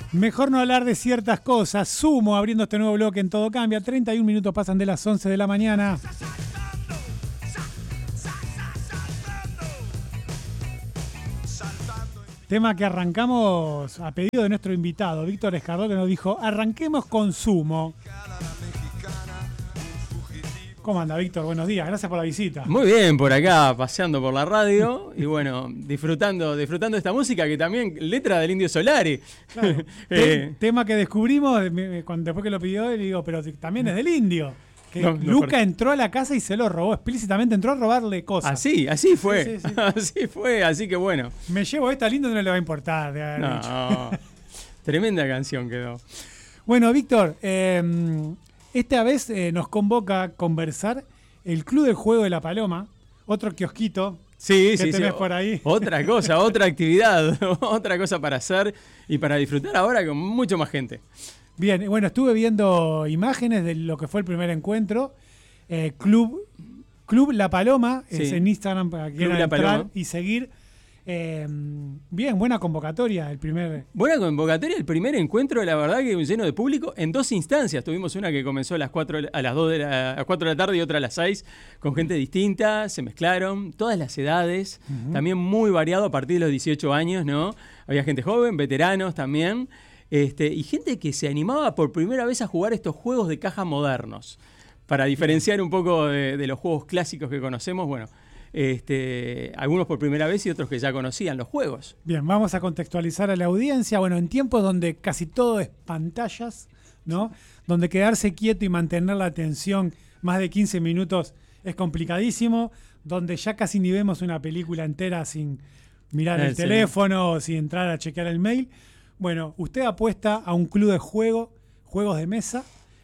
Mejor no hablar de ciertas cosas. Sumo abriendo este nuevo bloque en Todo Cambia. 31 minutos pasan de las 11 de la mañana. Tema que arrancamos a pedido de nuestro invitado, Víctor Escardó, que nos dijo, arranquemos con Sumo. ¿Cómo anda, Víctor? Buenos días, gracias por la visita. Muy bien, por acá, paseando por la radio y bueno, disfrutando de esta música que también, letra del Indio Solari. Claro. Tema que descubrimos después que lo pidió, le digo, pero también es del Indio. Que Luca entró a la casa y se lo robó, explícitamente entró a robarle cosas. Así fue, sí. así fue, así que bueno. Me llevo esta, lindo, no le va a importar. No, tremenda canción quedó. Bueno, Víctor, esta vez nos convoca a conversar el Club del Juego de la Paloma, otro kiosquito. Sí, que tenés por ahí. Otra cosa, otra actividad, otra cosa para hacer y para disfrutar ahora con mucho más gente. Bien, bueno, estuve viendo imágenes de lo que fue el primer encuentro. Club La Paloma, Sí. es en Instagram para que quieran entrar y seguir. Bien, buena convocatoria, Buena convocatoria, el primer encuentro, la verdad que lleno de público, en dos instancias. Tuvimos una que comenzó a las 4 de la tarde y otra a las 6, con gente distinta, se mezclaron, todas las edades, también muy variado a partir de los 18 años, ¿no? Había gente joven, veteranos también. Y gente que se animaba por primera vez a jugar estos juegos de caja modernos. Para diferenciar un poco de los juegos clásicos que conocemos, bueno, algunos por primera vez y otros que ya conocían los juegos. Bien, vamos a contextualizar a la audiencia. Bueno, en tiempos donde casi todo es pantallas, ¿no? Donde quedarse quieto y mantener la atención más de 15 minutos es complicadísimo, donde ya casi ni vemos una película entera sin mirar el teléfono o sin entrar a chequear el mail. Bueno, usted apuesta a un club de juegos de mesa.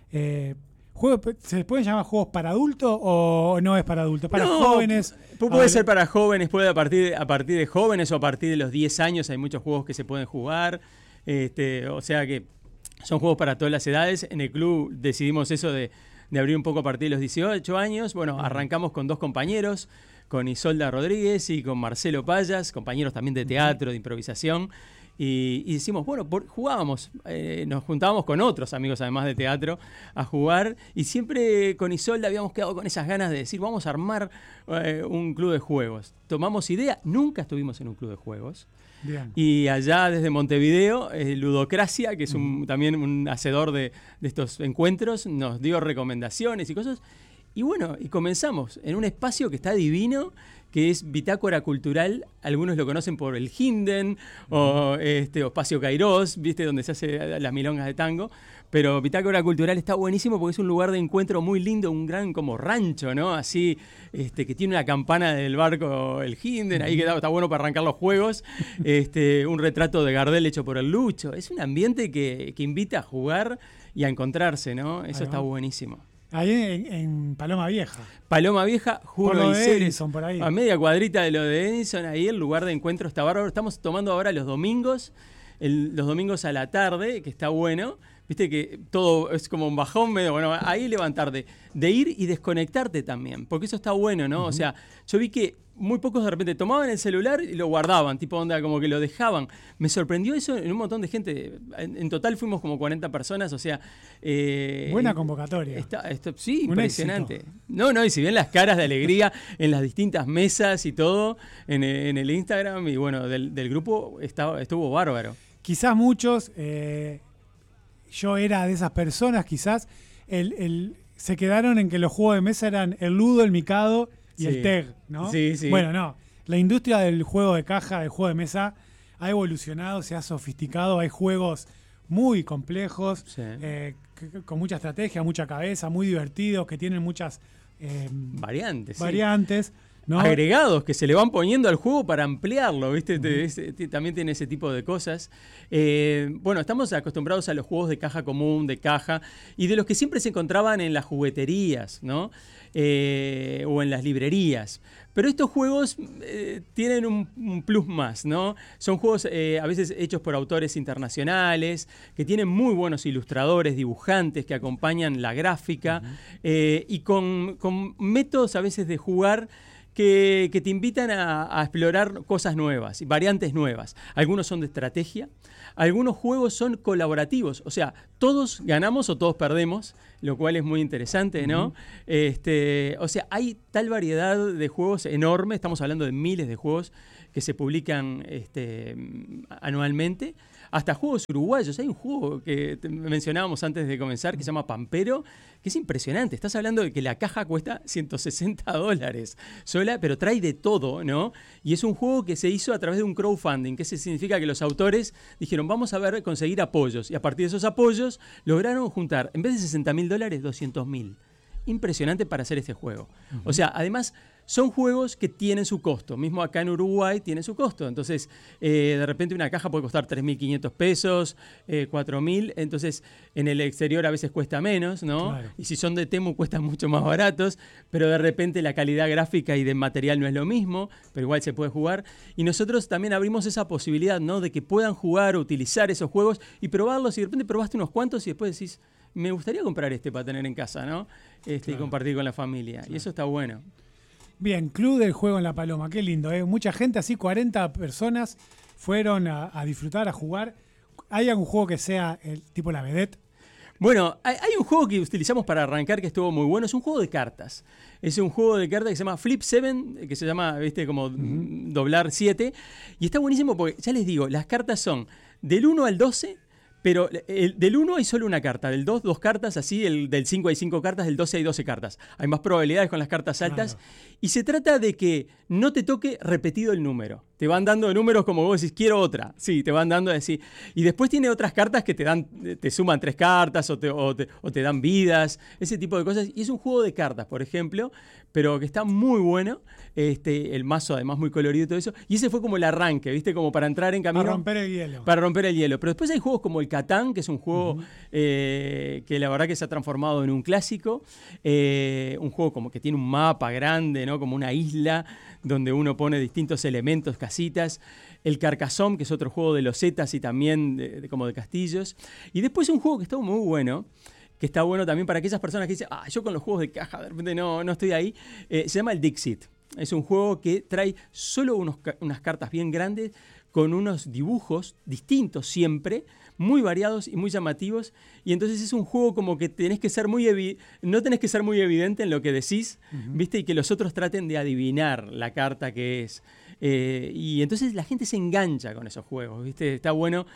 ¿Se pueden llamar juegos para adultos o no es para adultos? Para jóvenes. Puede ser para jóvenes, puede a partir de jóvenes o a partir de los 10 años hay muchos juegos que se pueden jugar. O sea que son juegos para todas las edades. En el club decidimos eso de abrir un poco a partir de los 18 años. Bueno, arrancamos con 2 compañeros, con Isolda Rodríguez y con Marcelo Payas, compañeros también de teatro, de improvisación. Y decimos, bueno, jugábamos, nos juntábamos con otros amigos además de teatro a jugar y siempre con Isolda habíamos quedado con esas ganas de decir, vamos a armar un club de juegos. Tomamos idea, nunca estuvimos en un club de juegos. Bien. Y allá desde Montevideo, Ludocracia, que es también un hacedor de estos encuentros, nos dio recomendaciones y cosas. Y bueno, y comenzamos en un espacio que está divino, que es Bitácora Cultural. Algunos lo conocen por el Hinden o Espacio Cairós, ¿viste? Donde se hace las milongas de tango. Pero Bitácora Cultural está buenísimo porque es un lugar de encuentro muy lindo, un gran como rancho, ¿no? Así, que tiene una campana del barco, el Hinden, ahí que está bueno para arrancar los juegos. Un retrato de Gardel hecho por el Lucho. Es un ambiente que invita a jugar y a encontrarse, ¿no? Eso está buenísimo. Ahí en Paloma Vieja. Paloma Vieja, Juro y Ceres, por ahí. a media cuadrita de lo de Edison, ahí el lugar de encuentro está bárbaro. Estamos tomando ahora los domingos a la tarde, que está bueno. Viste que todo es como un bajón, bueno, ahí levantarte, de ir y desconectarte también, porque eso está bueno, ¿no? O sea, yo vi que muy pocos de repente tomaban el celular y lo guardaban, tipo onda, como que lo dejaban. Me sorprendió eso en un montón de gente. En total fuimos como 40 personas, o sea... buena convocatoria. Sí, un impresionante. éxito. No, y si ven las caras de alegría en las distintas mesas y todo, en el Instagram y bueno, del grupo, estuvo bárbaro. Quizás muchos, yo era de esas personas, quizás, se quedaron en que los juegos de mesa eran el ludo, el micado y el TEG, ¿no? Sí. Bueno, no. La industria del juego de caja, del juego de mesa, ha evolucionado, se ha sofisticado. Hay juegos muy complejos, con mucha estrategia, mucha cabeza, muy divertidos, que tienen muchas variantes. ¿No? Agregados que se le van poniendo al juego para ampliarlo, ¿viste? También tiene ese tipo de cosas. Bueno, estamos acostumbrados a los juegos de caja común, de caja, y de los que siempre se encontraban en las jugueterías, ¿no? O en las librerías. Pero estos juegos tienen un plus más, ¿no? Son juegos a veces hechos por autores internacionales, que tienen muy buenos ilustradores, dibujantes que acompañan la gráfica, y con métodos a veces de jugar que te invitan a explorar cosas nuevas, variantes nuevas. Algunos son de estrategia, algunos juegos son colaborativos, o sea, todos ganamos o todos perdemos, lo cual es muy interesante, ¿no? O sea, hay tal variedad de juegos enorme, estamos hablando de miles de juegos que se publican anualmente, hasta juegos uruguayos. Hay un juego que mencionábamos antes de comenzar que se llama Pampero, que es impresionante. Estás hablando de que la caja cuesta $160 sola, pero trae de todo, ¿no? Y es un juego que se hizo a través de un crowdfunding, que eso significa que los autores dijeron, vamos a ver, conseguir apoyos. Y a partir de esos apoyos lograron juntar, en vez de $60.000, $200.000. Impresionante para hacer este juego. O sea, además, son juegos que tienen su costo. Mismo acá en Uruguay tiene su costo. Entonces, de repente una caja puede costar $3.500, $4.000. Entonces, en el exterior a veces cuesta menos, ¿no? Claro. Y si son de Temu cuestan mucho más baratos. Pero de repente la calidad gráfica y de material no es lo mismo. Pero igual se puede jugar. Y nosotros también abrimos esa posibilidad, ¿no? De que puedan jugar o utilizar esos juegos y probarlos. Y de repente probaste unos cuantos y después decís, me gustaría comprar este para tener en casa, ¿no? Claro. Y compartir con la familia. Claro. Y eso está bueno. Bien, Club del Juego en La Paloma, qué lindo, ¿eh? Mucha gente, así 40 personas fueron a disfrutar, a jugar. ¿Hay algún juego que sea el tipo la vedette? Bueno, hay un juego que utilizamos para arrancar que estuvo muy bueno, es un juego de cartas. Es un juego de cartas que se llama Flip 7, que se llama, viste, como doblar 7. Y está buenísimo porque, ya les digo, las cartas son del 1 al 12, pero del 1 hay solo una carta, del 2, 2 cartas, así, del 5 hay 5 cartas, del 12 hay 12 cartas. Hay más probabilidades con las cartas altas. Claro. Y se trata de que no te toque repetido el número. Te van dando números como vos decís, quiero otra. Sí, te van dando así. Y después tiene otras cartas que te suman 3 cartas o te dan vidas, ese tipo de cosas. Y es un juego de cartas, por ejemplo, pero que está muy bueno. El mazo además muy colorido y todo eso. Y ese fue como el arranque, ¿viste? Como para entrar en camino. Para romper el hielo. Para romper el hielo. Pero después hay juegos como el Catán, que es un juego que la verdad que se ha transformado en un clásico. Un juego como que tiene un mapa grande, ¿no? Como una isla donde uno pone distintos elementos, casitas. El Carcassonne, que es otro juego de losetas y también como de castillos. Y después un juego que está muy bueno, que está bueno también para aquellas personas que dicen, yo con los juegos de caja de repente no estoy ahí. Se llama el Dixit. Es un juego que trae solo unas cartas bien grandes con unos dibujos distintos siempre, muy variados y muy llamativos. Y entonces es un juego como que no tenés que ser muy evidente en lo que decís, ¿viste? Y que los otros traten de adivinar la carta que es. Y entonces la gente se engancha con esos juegos, ¿viste? Está bueno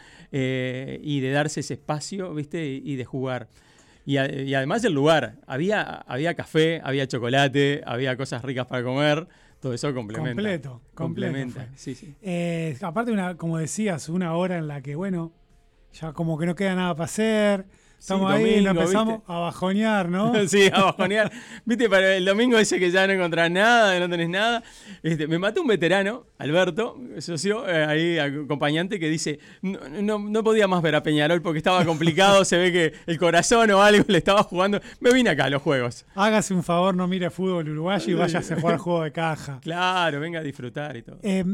y de darse ese espacio, ¿viste? Y de jugar. Y además el lugar, había café, había chocolate, había cosas ricas para comer, todo eso complementa. Complementa, sí. Aparte, como decías, una hora en la que, bueno, ya como que no queda nada para hacer. Estamos ahí y empezamos, ¿viste?, a bajonear, ¿no? Sí, a bajonear. Viste, para el domingo ese que ya no encontrás nada, que no tenés nada. Me mató un veterano, Alberto, socio, ahí acompañante, que dice, no podía más ver a Peñarol porque estaba complicado, se ve que el corazón o algo le estaba jugando. Me vine acá a los juegos. Hágase un favor, no mire fútbol uruguayo y váyase a jugar juego de caja. Claro, venga a disfrutar y todo.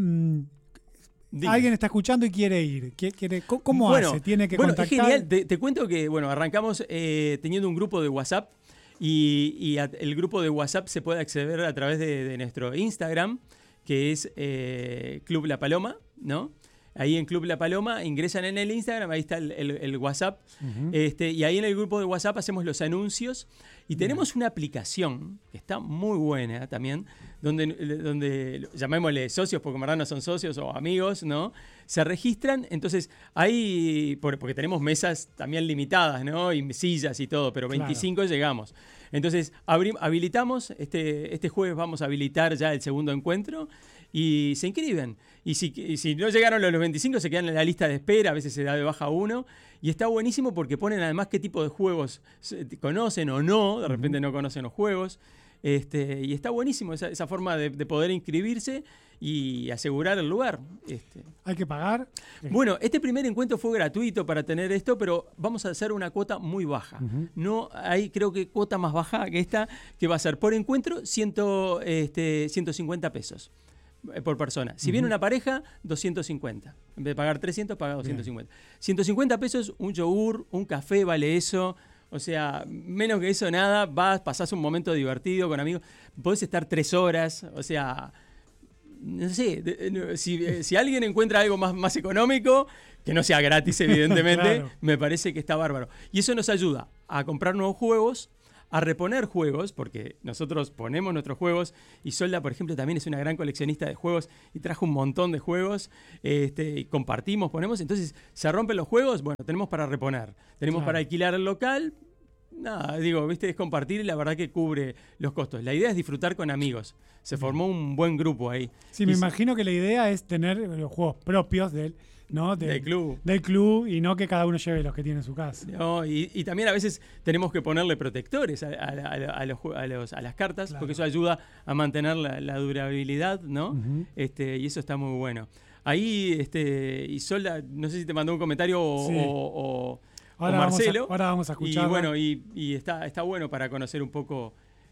Alguien está escuchando y quiere ir. ¿Cómo hace? ¿Tiene que contactar? Es genial. Te cuento que arrancamos teniendo un grupo de WhatsApp y el grupo de WhatsApp se puede acceder a través de nuestro Instagram, que es Club La Paloma, ¿no? Ahí en Club La Paloma, ingresan en el Instagram, ahí está el WhatsApp. Y ahí en el grupo de WhatsApp hacemos los anuncios. Y tenemos una aplicación que está muy buena también, donde llamémosle socios, porque en verdad no son socios o amigos, ¿no? Se registran, entonces ahí, porque tenemos mesas también limitadas, ¿no? Y sillas y todo, pero 25 claro, llegamos. Entonces habilitamos, este jueves vamos a habilitar ya el segundo encuentro y se inscriben. Y si no llegaron los 25 se quedan en la lista de espera, a veces se da de baja uno. Y está buenísimo porque ponen además qué tipo de juegos conocen o no, de repente no conocen los juegos. Y está buenísimo esa forma de poder inscribirse y asegurar el lugar. ¿Hay que pagar? Bueno, este primer encuentro fue gratuito para tener esto, pero vamos a hacer una cuota muy baja. No hay, creo que cuota más baja que esta, que va a ser por encuentro 150 pesos por persona. Si viene una pareja, 250. En vez de pagar 300, paga 250. 150 pesos, un yogur, un café, vale eso. O sea, menos que eso, nada, pasás un momento divertido con amigos, podés estar 3 horas, o sea, no sé, si alguien encuentra algo más económico, que no sea gratis, evidentemente, Claro. me parece que está bárbaro. Y eso nos ayuda a comprar nuevos juegos, a reponer juegos, porque nosotros ponemos nuestros juegos, y Solda, por ejemplo, también es una gran coleccionista de juegos y trajo un montón de juegos, y compartimos, ponemos, entonces se rompen los juegos, bueno, tenemos para reponer, tenemos Claro. para alquilar el local, nada, digo, viste, es compartir y la verdad que cubre los costos. La idea es disfrutar con amigos, se formó un buen grupo ahí. Sí, me imagino que la idea es tener los juegos propios del club. Del club y no que cada uno lleve los que tiene en su casa. No, y también a veces tenemos que ponerle protectores a las cartas, Claro. porque eso ayuda a mantener la durabilidad, ¿no? Ujú. Y eso está muy bueno. Ahí, Isolda, no sé si te mandó un comentario Sí. o Ahora Marcelo. ahora vamos a escuchar. Y bueno, y está bueno para conocer un poco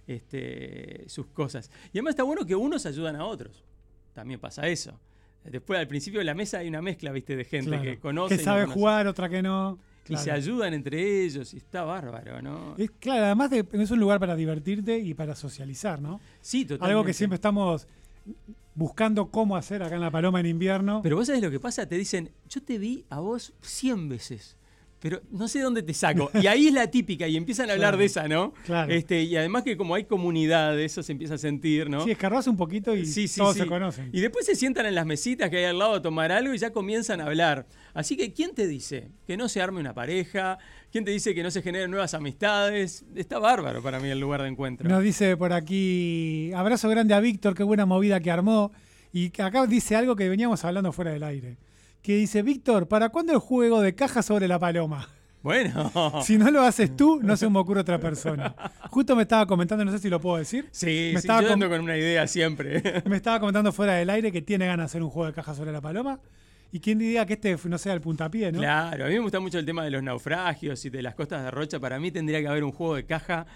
sus cosas. Y además está bueno que unos ayudan a otros. También pasa eso. Después, al principio de la mesa hay una mezcla, ¿viste? De gente Claro. que conoce. Que y sabe no conoce. jugar, otra que no. Y Claro. se ayudan entre ellos y está bárbaro, ¿no? Claro, además es un lugar para divertirte y para socializar, ¿no? Sí, totalmente. Algo que siempre estamos buscando cómo hacer acá en La Paloma en invierno. Pero vos sabés lo que pasa, te dicen, yo te vi a vos 100 veces, pero no sé dónde te saco. Y ahí es la típica, y empiezan a hablar Claro. de esa, ¿no? Claro. Y además que como hay comunidad, eso se empieza a sentir, ¿no? Sí, escarbás un poquito y Sí, sí, todos sí. se conocen. Y después se sientan en las mesitas que hay al lado a tomar algo y ya comienzan a hablar. Así que, ¿quién te dice que no se arme una pareja? ¿Quién te dice que no se generen nuevas amistades? Está bárbaro para mí el lugar de encuentro. Nos dice por aquí, abrazo grande a Víctor, qué buena movida que armó. Y acá dice algo que veníamos hablando fuera del aire. Que dice, Víctor, ¿para cuándo el juego de caja sobre la paloma? Bueno. Si no lo haces tú, no se me ocurre otra persona. Justo me estaba comentando, no sé si lo puedo decir. Sí, me sí, estaba yo ando con una idea siempre. Me estaba comentando fuera del aire que tiene ganas de hacer un juego de caja sobre la paloma. Y quién diría que este no sea el puntapié, ¿no? Claro, a mí me gusta mucho el tema de los naufragios y de las costas de Rocha. Para mí tendría que haber un juego de caja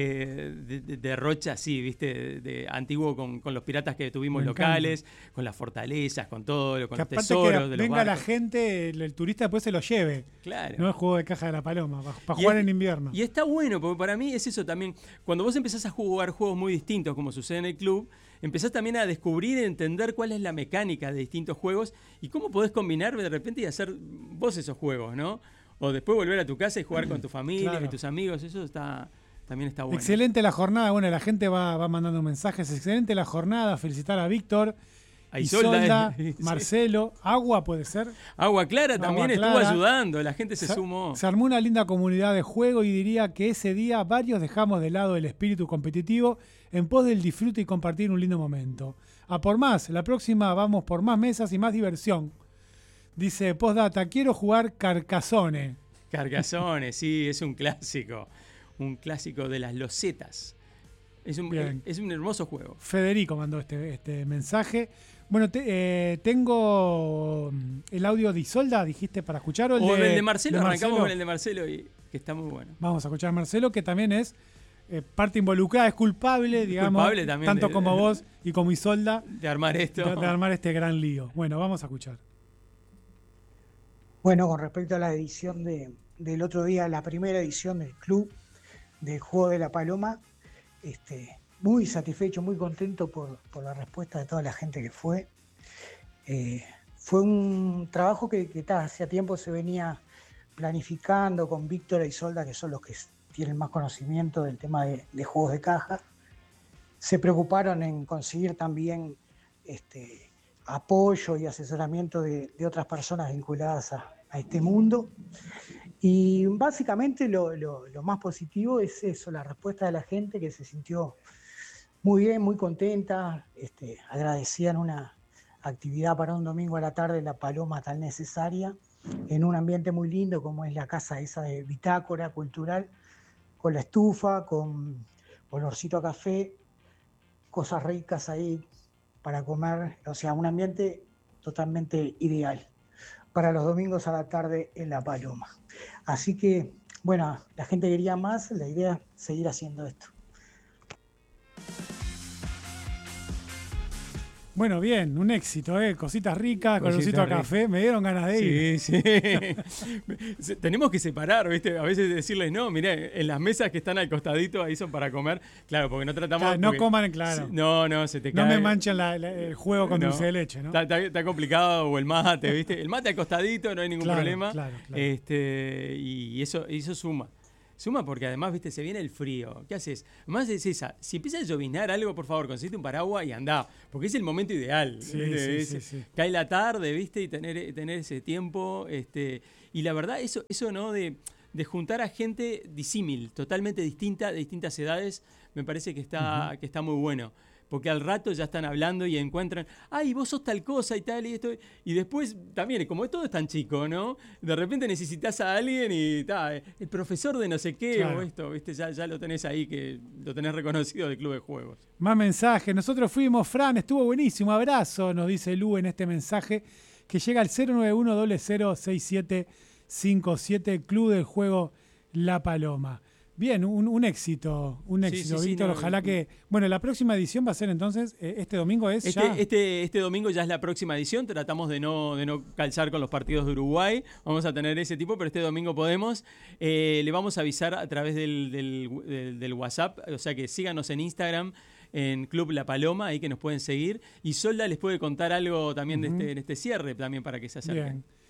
de Rocha, sí, ¿viste? De antiguo con los piratas que tuvimos Me locales, con las fortalezas, con todo, con Que los aparte tesoros que de los venga la barcos. gente, el turista después se lo lleve. Claro. No el juego de caja de la paloma, para Y jugar es- en invierno. Y está bueno, porque para mí es eso también. Cuando vos empezás a jugar juegos muy distintos, como sucede en el club, empezás también a descubrir y entender cuál es la mecánica de distintos juegos y cómo podés combinar de repente y hacer vos esos juegos, ¿no? O después volver a tu casa y jugar con tu familia Claro. y tus amigos. Eso también está bueno. Excelente la jornada. Bueno, la gente va mandando mensajes. Excelente la jornada. Felicitar a Víctor, A Isolda, Isolda, sí. Marcelo. Agua puede ser. Agua Clara también Agua estuvo Clara. ayudando, la gente se sumó. Se armó una linda comunidad de juego y diría que ese día varios dejamos de lado el espíritu competitivo en pos del disfrute y compartir un lindo momento. A por más, la próxima vamos por más mesas y más diversión. Dice postdata, quiero jugar Carcassonne. Carcasones, sí, es un clásico de las losetas. Es Bien. un hermoso juego. Federico mandó este mensaje. Bueno, tengo el audio de Isolda, dijiste, para escuchar. O el de Marcelo, arrancamos Marcelo? con el de Marcelo, que está muy bueno. Vamos a escuchar a Marcelo, que también es parte involucrada, es culpable, digamos, culpable también tanto de- como vos y como Isolda, De armar esto. de armar este gran lío. Bueno, vamos a escuchar. Bueno, con respecto a la edición del otro día, la primera edición del club del Juego de la Paloma, muy satisfecho, muy contento por la respuesta de toda la gente que fue. Fue un trabajo que hacía tiempo se venía planificando con Víctor e Isolda, que son los que tienen más conocimiento del tema de juegos de caja. Se preocuparon en conseguir también apoyo y asesoramiento de otras personas vinculadas a este mundo. Y básicamente lo más positivo es eso, la respuesta de la gente que se sintió muy bien, muy contenta, agradecían una actividad para un domingo a la tarde en La Paloma tan necesaria, en un ambiente muy lindo como es la casa esa de Bitácora Cultural, con la estufa, con olorcito a café, cosas ricas ahí para comer, o sea, un ambiente totalmente ideal para los domingos a la tarde en La Paloma. Así que, bueno, la gente quería más, la idea es seguir haciendo esto. Bueno, bien, un éxito, cositas ricas, colorcito a café, me dieron ganas de ir. Sí. Tenemos que separar, ¿viste? A veces decirles, no, mirá, en las mesas que están al costadito, ahí son para comer. Claro, porque no tratamos... Claro, no coman, claro. No, se te cae. No me manchan el juego con dulce de leche, ¿no? Está complicado, o el mate, ¿viste? El mate al costadito, no hay ningún problema. Claro. Y eso suma. Suma porque además, viste, se viene el frío. ¿Qué haces? Además es esa. Si empieza a llovinar algo, por favor, conseguite un paraguas y andá. Porque es el momento ideal. Sí. Cae la tarde, viste, y tener ese tiempo. Y la verdad, eso ¿no? De juntar a gente disímil, totalmente distinta, de distintas edades, me parece que está muy bueno. Porque al rato ya están hablando y encuentran, ay, vos sos tal cosa y tal y esto. Y después también, como todo es tan chico, ¿no? De repente necesitas a alguien y el profesor de no sé qué, claro. O esto, ¿viste? Ya lo tenés ahí, que lo tenés reconocido del Club de Juegos. Más mensajes. Nosotros fuimos, Fran, estuvo buenísimo. Abrazo, nos dice Lu en este mensaje, que llega al 091-006757, Club del Juego La Paloma. Bien, un éxito, Víctor. Ojalá que... Bueno, la próxima edición va a ser entonces, este domingo es ya... Este domingo ya es la próxima edición, tratamos de no calzar con los partidos de Uruguay, vamos a tener ese tipo, pero este domingo podemos. Le vamos a avisar a través del WhatsApp, o sea que síganos en Instagram, en Club La Paloma, ahí que nos pueden seguir. Y Solda les puede contar algo también de este cierre, también para que se acerquen. Bien.